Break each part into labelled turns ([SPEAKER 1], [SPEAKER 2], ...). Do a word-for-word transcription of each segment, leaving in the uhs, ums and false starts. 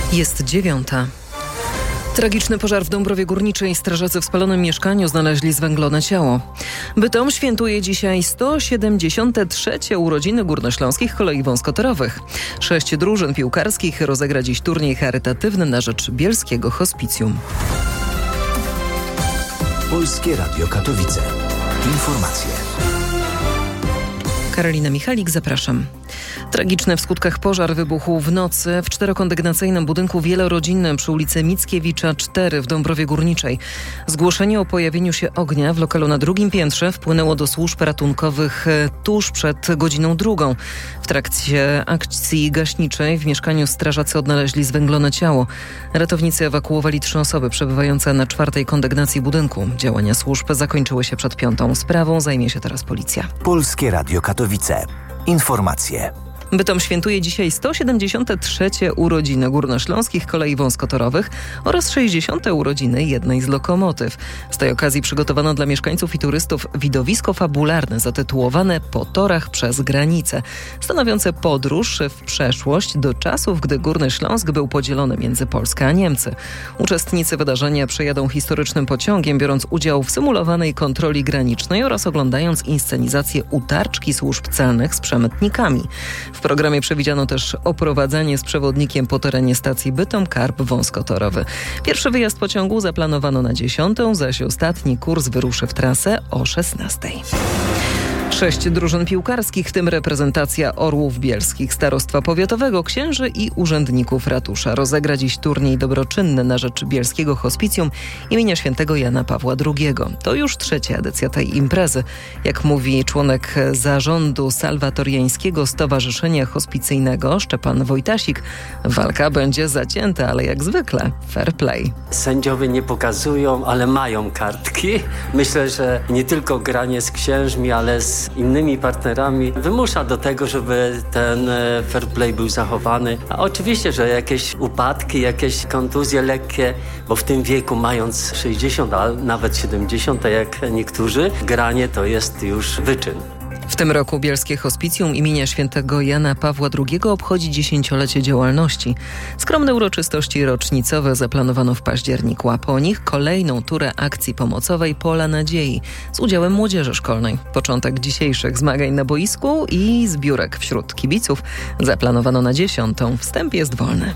[SPEAKER 1] Jest dziewiąta. Tragiczny pożar w Dąbrowie Górniczej. Strażacy w spalonym mieszkaniu znaleźli zwęglone ciało. Bytom świętuje dzisiaj sto siedemdziesiąte trzecie urodziny Górnośląskich Kolei Wąskotorowych. Sześć drużyn piłkarskich rozegra dziś turniej charytatywny na rzecz Bielskiego Hospicjum.
[SPEAKER 2] Polskie Radio Katowice. Informacje.
[SPEAKER 1] Karolina Michalik, zapraszam. Tragiczny w skutkach pożar wybuchł w nocy w czterokondygnacyjnym budynku wielorodzinnym przy ulicy Mickiewicza cztery w Dąbrowie Górniczej. Zgłoszenie o pojawieniu się ognia w lokalu na drugim piętrze wpłynęło do służb ratunkowych tuż przed godziną drugą. W trakcie akcji gaśniczej w mieszkaniu strażacy odnaleźli zwęglone ciało. Ratownicy ewakuowali trzy osoby przebywające na czwartej kondygnacji budynku. Działania służb zakończyły się przed piątą. Sprawą zajmie się teraz policja.
[SPEAKER 2] Polskie Radio Katowice. Informacje.
[SPEAKER 1] Bytom świętuje dzisiaj sto siedemdziesiąte trzecie urodziny Górnośląskich Kolei Wąskotorowych oraz sześćdziesiąte urodziny jednej z lokomotyw. Z tej okazji przygotowano dla mieszkańców i turystów widowisko fabularne zatytułowane Po torach przez granicę, stanowiące podróż w przeszłość do czasów, gdy Górny Śląsk był podzielony między Polskę a Niemcy. Uczestnicy wydarzenia przejadą historycznym pociągiem, biorąc udział w symulowanej kontroli granicznej oraz oglądając inscenizację utarczki służb celnych z przemytnikami. W programie przewidziano też oprowadzanie z przewodnikiem po terenie stacji Bytom-Karp wąskotorowy. Pierwszy wyjazd pociągu zaplanowano na dziesiątą, zaś ostatni kurs wyruszy w trasę o szesnastej. Sześć drużyn piłkarskich, w tym reprezentacja Orłów Bielskich, Starostwa Powiatowego, księży i urzędników ratusza, rozegra dziś turniej dobroczynny na rzecz Bielskiego Hospicjum imienia świętego Jana Pawła drugiego. To już trzecia edycja tej imprezy. Jak mówi członek zarządu Salwatoriańskiego Stowarzyszenia Hospicyjnego Szczepan Wojtasik, walka będzie zacięta, ale jak zwykle fair play.
[SPEAKER 3] Sędziowie nie pokazują, ale mają kartki. Myślę, że nie tylko granie z księżmi, ale z innymi partnerami wymusza do tego, żeby ten fair play był zachowany. A oczywiście, że jakieś upadki, jakieś kontuzje lekkie, bo w tym wieku mając sześćdziesiąt, a nawet siedemdziesiąt, tak jak niektórzy, granie to jest już wyczyn.
[SPEAKER 1] W tym roku Bielskie Hospicjum imienia świętego Jana Pawła drugiego obchodzi dziesięciolecie działalności. Skromne uroczystości rocznicowe zaplanowano w październiku, a po nich kolejną turę akcji pomocowej Pola Nadziei z udziałem młodzieży szkolnej. Początek dzisiejszych zmagań na boisku i zbiórek wśród kibiców zaplanowano na dziesiątą. Wstęp jest wolny.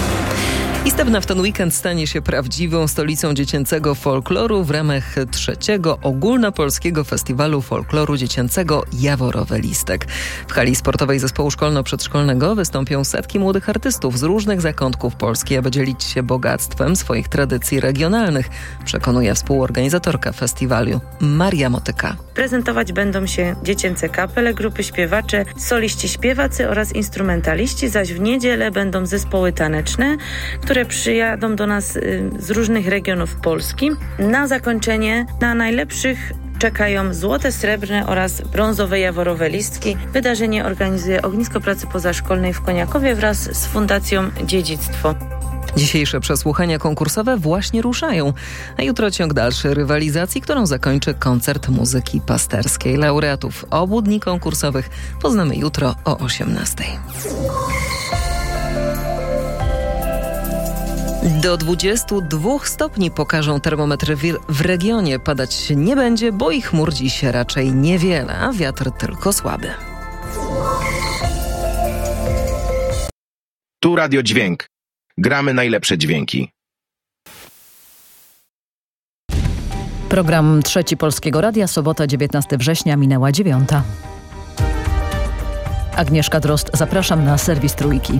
[SPEAKER 1] I Stebna w ten weekend stanie się prawdziwą stolicą dziecięcego folkloru w ramach trzeciego Ogólnopolskiego Festiwalu Folkloru Dziecięcego Jaworowy Listek. W hali sportowej zespołu szkolno-przedszkolnego wystąpią setki młodych artystów z różnych zakątków Polski, aby dzielić się bogactwem swoich tradycji regionalnych, przekonuje współorganizatorka festiwalu Maria Motyka.
[SPEAKER 4] Prezentować będą się dziecięce kapele, grupy śpiewacze, soliści śpiewacy oraz instrumentaliści, zaś w niedzielę będą zespoły taneczne, które przyjadą do nas z różnych regionów Polski. Na zakończenie na najlepszych czekają złote, srebrne oraz brązowe jaworowe listki. Wydarzenie organizuje Ognisko Pracy Pozaszkolnej w Koniakowie wraz z Fundacją Dziedzictwo.
[SPEAKER 1] Dzisiejsze przesłuchania konkursowe właśnie ruszają, a jutro ciąg dalszy rywalizacji, którą zakończy koncert muzyki pasterskiej. Laureatów obu dni konkursowych poznamy jutro o osiemnastej. Do dwudziestu dwóch stopni pokażą termometry w regionie. Padać nie będzie, bo i chmur dziś raczej niewiele, a wiatr tylko słaby.
[SPEAKER 5] Tu Radio Dźwięk. Gramy najlepsze dźwięki.
[SPEAKER 6] Program Trzeci Polskiego Radia, sobota dziewiętnastego września, minęła dziewiąta. Agnieszka Drozd, zapraszam na serwis Trójki.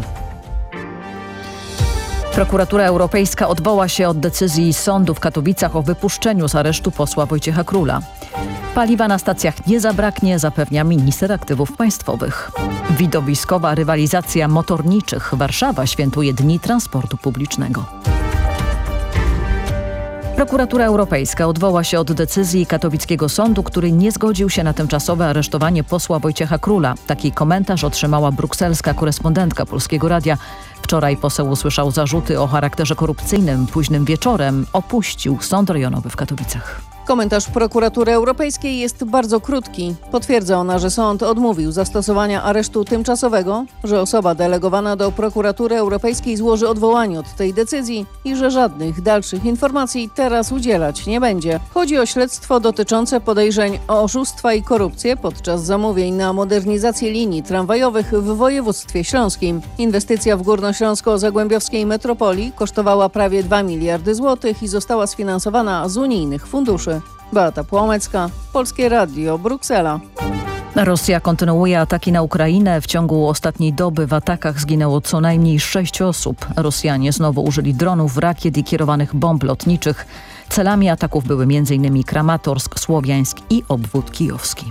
[SPEAKER 6] Prokuratura Europejska odwoła się od decyzji sądu w Katowicach o wypuszczeniu z aresztu posła Wojciecha Króla. Paliwa na stacjach nie zabraknie, zapewnia minister aktywów państwowych. Widowiskowa rywalizacja motorniczych. Warszawa świętuje Dni Transportu Publicznego. Prokuratura Europejska odwoła się od decyzji katowickiego sądu, który nie zgodził się na tymczasowe aresztowanie posła Wojciecha Króla. Taki komentarz otrzymała brukselska korespondentka Polskiego Radia. Wczoraj poseł usłyszał zarzuty o charakterze korupcyjnym. Późnym wieczorem opuścił sąd rejonowy w Katowicach.
[SPEAKER 7] Komentarz prokuratury europejskiej jest bardzo krótki. Potwierdza ona, że sąd odmówił zastosowania aresztu tymczasowego, że osoba delegowana do prokuratury europejskiej złoży odwołanie od tej decyzji i że żadnych dalszych informacji teraz udzielać nie będzie. Chodzi o śledztwo dotyczące podejrzeń o oszustwa i korupcję podczas zamówień na modernizację linii tramwajowych w województwie śląskim. Inwestycja w górnośląsko-zagłębiowskiej metropolii kosztowała prawie dwa miliardy złotych i została sfinansowana z unijnych funduszy. Beata Płomecka, Polskie Radio, Bruksela.
[SPEAKER 6] Rosja kontynuuje ataki na Ukrainę. W ciągu ostatniej doby w atakach zginęło co najmniej sześć osób. Rosjanie znowu użyli dronów, rakiet i kierowanych bomb lotniczych. Celami ataków były m.in. Kramatorsk, Słowiańsk i obwód kijowski.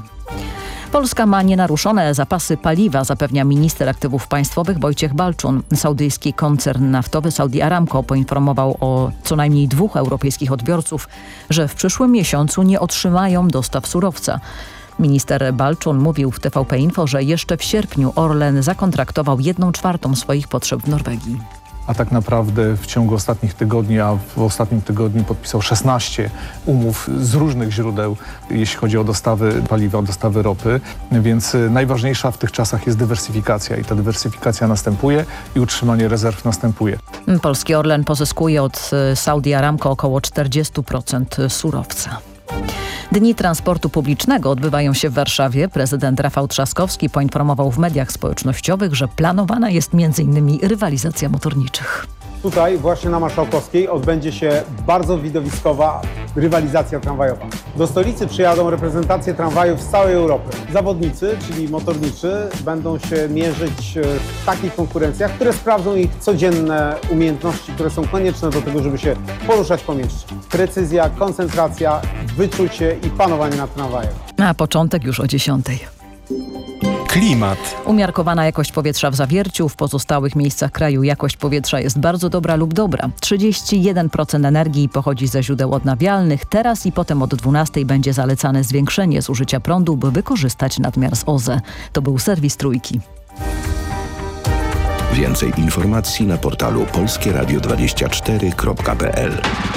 [SPEAKER 6] Polska ma nienaruszone zapasy paliwa, zapewnia minister aktywów państwowych Wojciech Balczun. Saudyjski koncern naftowy Saudi Aramco poinformował o co najmniej dwóch europejskich odbiorców, że w przyszłym miesiącu nie otrzymają dostaw surowca. Minister Balczun mówił w T V P Info, że jeszcze w sierpniu Orlen zakontraktował jedną czwartą swoich potrzeb w Norwegii.
[SPEAKER 8] A tak naprawdę w ciągu ostatnich tygodni, a w ostatnim tygodniu podpisał szesnaście umów z różnych źródeł, jeśli chodzi o dostawy paliwa, o dostawy ropy, więc najważniejsza w tych czasach jest dywersyfikacja i ta dywersyfikacja następuje i utrzymanie rezerw następuje.
[SPEAKER 6] Polski Orlen pozyskuje od Saudi Aramco około czterdzieści procent surowca. Dni transportu publicznego odbywają się w Warszawie. Prezydent Rafał Trzaskowski poinformował w mediach społecznościowych, że planowana jest między innymi rywalizacja motorniczych.
[SPEAKER 9] Tutaj właśnie na Marszałkowskiej odbędzie się bardzo widowiskowa rywalizacja tramwajowa. Do stolicy przyjadą reprezentacje tramwajów z całej Europy. Zawodnicy, czyli motorniczy, będą się mierzyć w takich konkurencjach, które sprawdzą ich codzienne umiejętności, które są konieczne do tego, żeby się poruszać po mieście. Precyzja, koncentracja, wyczucie i panowanie nad tramwajem.
[SPEAKER 6] A początek już o dziesiątej.
[SPEAKER 10] Klimat.
[SPEAKER 6] Umiarkowana jakość powietrza w Zawierciu. W pozostałych miejscach kraju jakość powietrza jest bardzo dobra lub dobra. trzydzieści jeden procent energii pochodzi ze źródeł odnawialnych. Teraz i potem od dwunastej będzie zalecane zwiększenie zużycia prądu, by wykorzystać nadmiar z O Z E. To był serwis Trójki.
[SPEAKER 11] Więcej informacji na portalu polskie radio dwadzieścia cztery kropka p l.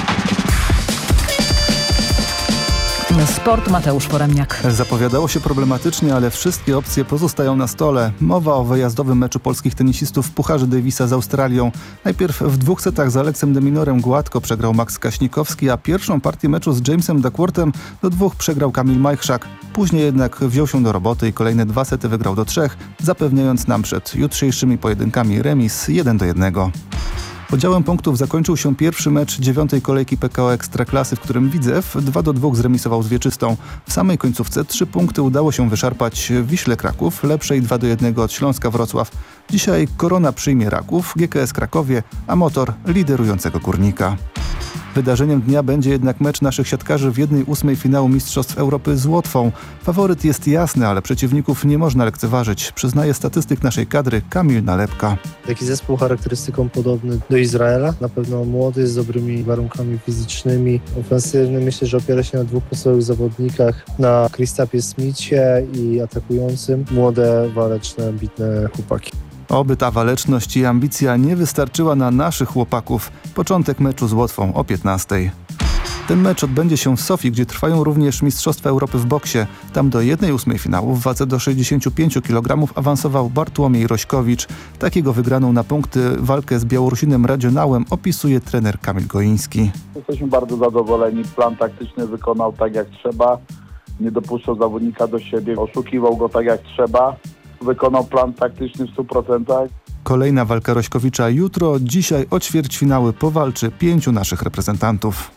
[SPEAKER 6] Sport, Mateusz Foremniak.
[SPEAKER 10] Zapowiadało się problematycznie, ale wszystkie opcje pozostają na stole. Mowa o wyjazdowym meczu polskich tenisistów w Pucharze Davisa z Australią. Najpierw w dwóch setach z Aleksem de Minorem gładko przegrał Max Kaśnikowski, a pierwszą partię meczu z Jamesem Duckworthem do dwóch przegrał Kamil Majchrzak. Później jednak wziął się do roboty i kolejne dwa sety wygrał do trzech, zapewniając nam przed jutrzejszymi pojedynkami remis jeden do jednego. Podziałem punktów zakończył się pierwszy mecz dziewiątej kolejki P K O Ekstraklasy, w którym Widzew dwa do dwóch zremisował z Wieczystą. W samej końcówce trzy punkty udało się wyszarpać Wiśle Kraków, lepszej dwa do jednego od Śląska Wrocław. Dzisiaj Korona przyjmie Raków, G K S Krakowie, a Motor liderującego Górnika. Wydarzeniem dnia będzie jednak mecz naszych siatkarzy w jednej ósmej finału Mistrzostw Europy z Łotwą. Faworyt jest jasny, ale przeciwników nie można lekceważyć, przyznaje statystyk naszej kadry Kamil Nalepka.
[SPEAKER 12] Taki zespół charakterystyką podobny do Izraela. Na pewno młody, z dobrymi warunkami fizycznymi. Ofensywny, myślę, że opiera się na dwóch podstawowych zawodnikach. Na Kristapie Smithie i atakującym. Młode, waleczne, ambitne chłopaki.
[SPEAKER 10] Oby ta waleczność i ambicja nie wystarczyła na naszych chłopaków. Początek meczu z Łotwą o piętnastej. Ten mecz odbędzie się w Sofii, gdzie trwają również Mistrzostwa Europy w boksie. Tam do jednej ósmej finału w wadze do sześćdziesięciu pięciu kilogramów awansował Bartłomiej Rośkowicz. Takiego wygraną na punkty walkę z Białorusinem Radzionałem opisuje trener Kamil Goiński.
[SPEAKER 13] Jesteśmy bardzo zadowoleni. Plan taktyczny wykonał tak jak trzeba. Nie dopuszczał zawodnika do siebie, oszukiwał go tak jak trzeba. Wykonał plan taktyczny w stu procentach.
[SPEAKER 10] Kolejna walka Rośkowicza jutro. Dzisiaj o ćwierćfinały powalczy pięciu naszych reprezentantów.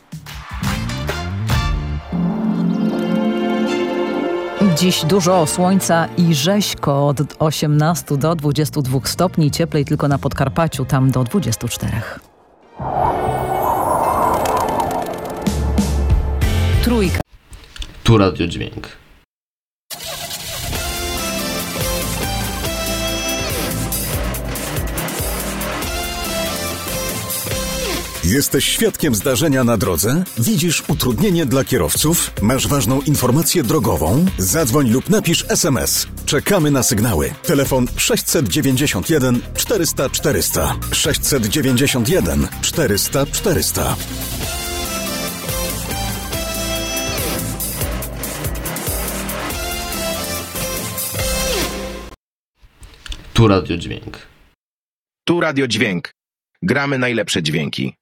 [SPEAKER 6] Dziś dużo słońca i rzeźko od osiemnastu do dwudziestu dwóch stopni. Cieplej tylko na Podkarpaciu, tam do dwudziestu czterech. Trójka.
[SPEAKER 14] Tu Radio Dźwięk.
[SPEAKER 15] Jesteś świadkiem zdarzenia na drodze? Widzisz utrudnienie dla kierowców? Masz ważną informację drogową? Zadzwoń lub napisz es em es. Czekamy na sygnały. Telefon sześćset dziewięćdziesiąt jeden czterysta czterysta. sześćset dziewięćdziesiąt jeden czterysta czterysta.
[SPEAKER 14] Tu Radio Dźwięk.
[SPEAKER 5] Tu Radio Dźwięk. Gramy najlepsze dźwięki.